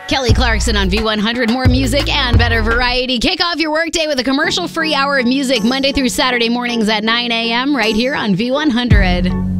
Kelly Clarkson on V100. More music and better variety. Kick off your workday with a commercial-free hour of music Monday through Saturday mornings at 9 a.m. right here on V100.